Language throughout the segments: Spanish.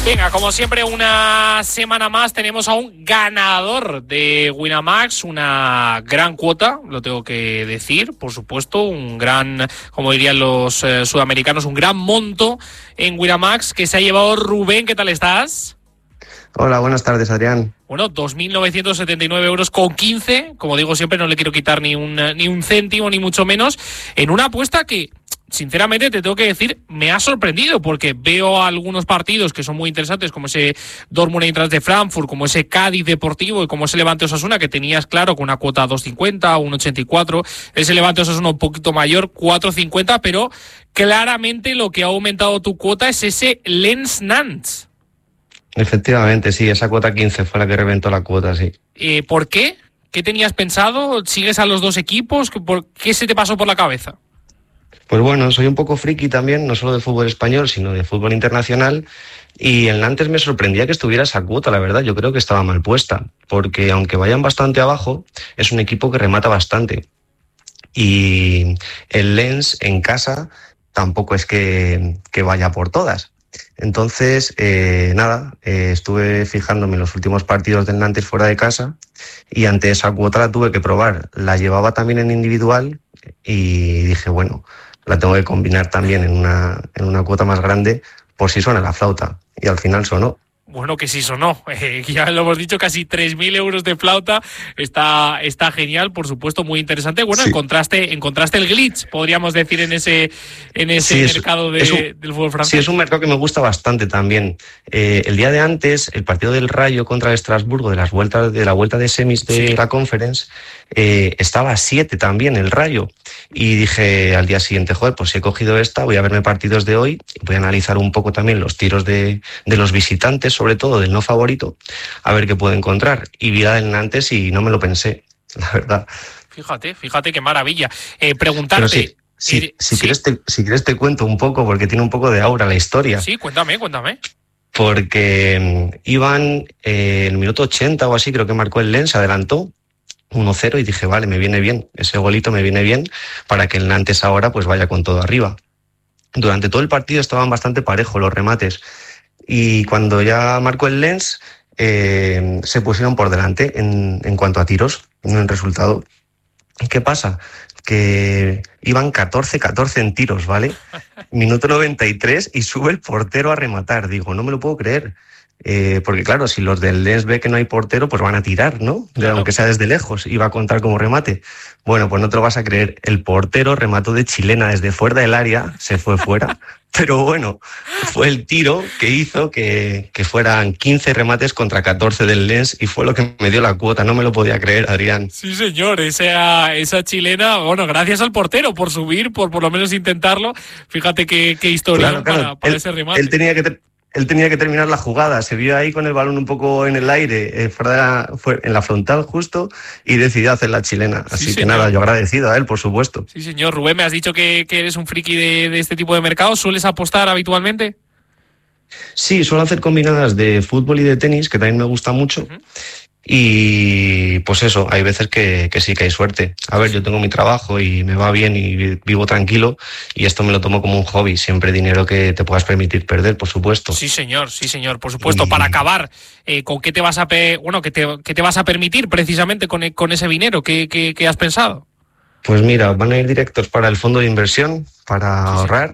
Venga, como siempre, una semana más tenemos a un ganador de Winamax, una gran cuota, lo tengo que decir, por supuesto, un gran, como dirían los sudamericanos, un gran monto en Winamax que se ha llevado Rubén. ¿Qué tal estás? Hola, buenas tardes, Adrián. Bueno, 2.979 euros con 15, como digo siempre, no le quiero quitar ni un céntimo, ni mucho menos, en una apuesta que, sinceramente, te tengo que decir, me ha sorprendido, porque veo algunos partidos que son muy interesantes, como ese Dortmund Eintracht de Frankfurt, como ese Cádiz Deportivo y como ese Levante Osasuna, que tenías claro con una cuota 2.50, 1.84, ese Levante Osasuna un poquito mayor, 4.50, pero claramente lo que ha aumentado tu cuota es ese Lens Nantes. Efectivamente, sí, esa cuota 15 fue la que reventó la cuota, sí. ¿Por qué? ¿Qué tenías pensado? ¿Sigues a los dos equipos? ¿Qué se te pasó por la cabeza? Pues bueno, soy un poco friki también, no solo de fútbol español, sino de fútbol internacional, y el Nantes me sorprendía que estuviera esa cuota, la verdad. Yo creo que estaba mal puesta, porque aunque vayan bastante abajo, es un equipo que remata bastante. Y el Lens en casa tampoco es que vaya por todas. Entonces, estuve fijándome en los últimos partidos del Nantes fuera de casa y ante esa cuota la tuve que probar. La llevaba también en individual y dije, bueno, la tengo que combinar también en una cuota más grande por si suena la flauta. Y al final sonó. Bueno, que sí sonó, ya lo hemos dicho, casi 3.000 euros de flauta, está genial, por supuesto, muy interesante. Bueno, sí. encontraste el glitch, podríamos decir, en ese sí, mercado del fútbol francés. Sí, es un mercado que me gusta bastante también. El día de antes, el partido del Rayo contra el Estrasburgo, de la vuelta de semis de la Conference, estaba a 7 también el Rayo, y dije al día siguiente, joder, pues si he cogido esta, voy a verme partidos de hoy, voy a analizar un poco también los tiros de los visitantes, sobre todo del no favorito, a ver qué puedo encontrar. Y vi la del Nantes y no me lo pensé, la verdad. Fíjate qué maravilla. Preguntarte... Si quieres te cuento un poco, porque tiene un poco de aura la historia. Sí, cuéntame. Porque iban en el minuto 80 o así, creo que marcó el Lens, adelantó 1-0 y dije, vale, me viene bien, ese golito me viene bien para que el Nantes ahora pues vaya con todo arriba. Durante todo el partido estaban bastante parejos los remates. Y cuando ya marcó el Lens, se pusieron por delante en cuanto a tiros, en el resultado. ¿Qué pasa? Que iban 14-14 en tiros, ¿vale? Minuto 93 y sube el portero a rematar. Digo, no me lo puedo creer. Porque claro, si los del Lens ve que no hay portero, pues van a tirar, ¿no? Claro. Aunque sea desde lejos, y va a contar como remate. Bueno, pues no te lo vas a creer. El portero remató de chilena desde fuera del área, se fue fuera. Pero bueno, fue el tiro que hizo que fueran 15 remates contra 14 del Lens, y fue lo que me dio la cuota. No me lo podía creer, Adrián. Sí, señor, esa chilena, bueno, gracias al portero por subir, por lo menos intentarlo. Fíjate qué historia, claro, para ese remate. Él tenía que terminar la jugada, se vio ahí con el balón un poco en el aire, fue en la frontal justo, y decidió hacer la chilena. Así que nada, yo agradecido a él, por supuesto. Sí, señor. Rubén, me has dicho que eres un friki de este tipo de mercados. ¿Sueles apostar habitualmente? Sí, suelo hacer combinadas de fútbol y de tenis, que también me gusta mucho. Uh-huh. Y pues eso, hay veces que sí que hay suerte. A ver, yo tengo mi trabajo y me va bien y vivo tranquilo, y esto me lo tomo como un hobby. Siempre dinero que te puedas permitir perder, por supuesto. Sí, señor, por supuesto. Para acabar, ¿con qué te vas a qué te vas a permitir precisamente con ese dinero? ¿Qué has pensado? Pues mira, van a ir directos para el fondo de inversión, para ahorrar,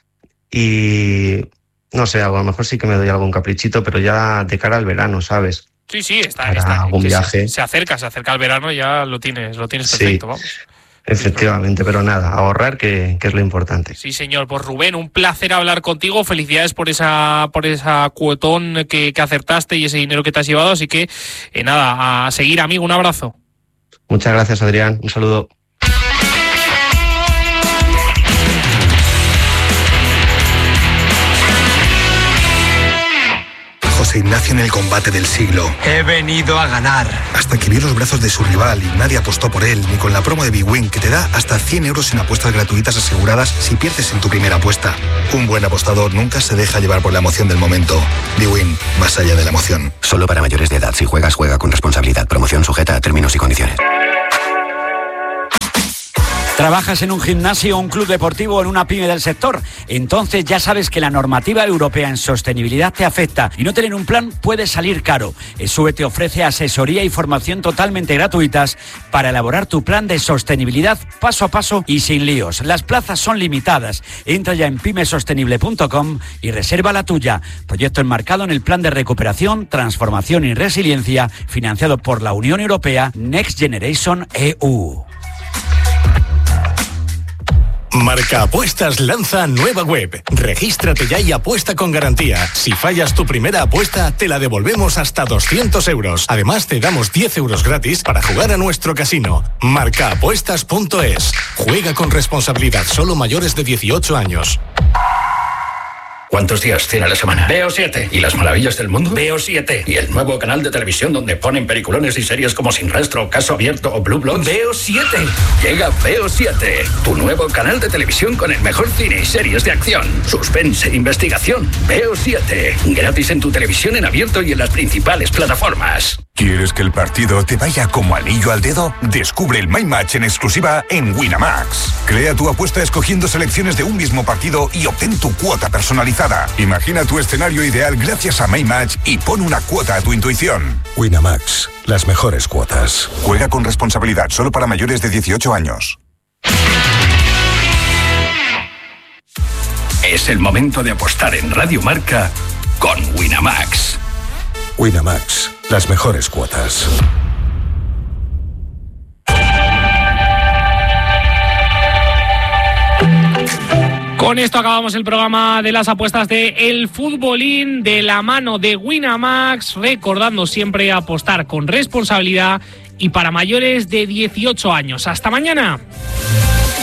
y no sé, a lo mejor sí que me doy algún caprichito, pero ya de cara al verano, ¿sabes? Sí, está. Algún viaje. Se acerca el verano, ya lo tienes perfecto, vamos. Efectivamente, pero nada, ahorrar que es lo importante. Sí, señor. Pues Rubén, un placer hablar contigo. Felicidades por esa cuotón que acertaste y ese dinero que te has llevado. Así que, nada, a seguir, amigo. Un abrazo. Muchas gracias, Adrián. Un saludo. José Ignacio en el combate del siglo. He venido a ganar. Hasta que vio los brazos de su rival y nadie apostó por él, ni con la promo de bwin, que te da hasta 100 euros en apuestas gratuitas aseguradas si pierdes en tu primera apuesta. Un buen apostador nunca se deja llevar por la emoción del momento. bwin, más allá de la emoción. Solo para mayores de edad. Si juegas, juega con responsabilidad. Promoción sujeta a términos y condiciones. ¿Trabajas en un gimnasio, un club deportivo o en una pyme del sector? Entonces ya sabes que la normativa europea en sostenibilidad te afecta y no tener un plan puede salir caro. ESUE te ofrece asesoría y formación totalmente gratuitas para elaborar tu plan de sostenibilidad paso a paso y sin líos. Las plazas son limitadas. Entra ya en pymesostenible.com y reserva la tuya. Proyecto enmarcado en el Plan de Recuperación, Transformación y Resiliencia financiado por la Unión Europea Next Generation EU. Marca Apuestas lanza nueva web. Regístrate ya y apuesta con garantía. Si fallas tu primera apuesta, te la devolvemos hasta 200 euros. Además, te damos 10 euros gratis para jugar a nuestro casino. Marcaapuestas.es. Juega con responsabilidad. Solo mayores de 18 años. ¿Cuántos días tiene la semana? Veo 7. ¿Y las maravillas del mundo? Veo 7. ¿Y el nuevo canal de televisión donde ponen peliculones y series como Sin Rastro, Caso Abierto o Blue Bloods? Veo 7. Llega Veo 7, tu nuevo canal de televisión con el mejor cine y series de acción, suspense e investigación. Veo 7. Gratis en tu televisión en abierto y en las principales plataformas. ¿Quieres que el partido te vaya como anillo al dedo? Descubre el My Match en exclusiva en Winamax. Crea tu apuesta escogiendo selecciones de un mismo partido y obtén tu cuota personalizada. Imagina tu escenario ideal gracias a My Match y pon una cuota a tu intuición. Winamax, las mejores cuotas. Juega con responsabilidad, solo para mayores de 18 años. Es el momento de apostar en Radio Marca con Winamax. Winamax, las mejores cuotas. Con esto acabamos el programa de las apuestas de El Futbolín de la mano de Winamax, recordando siempre apostar con responsabilidad y para mayores de 18 años. ¡Hasta mañana!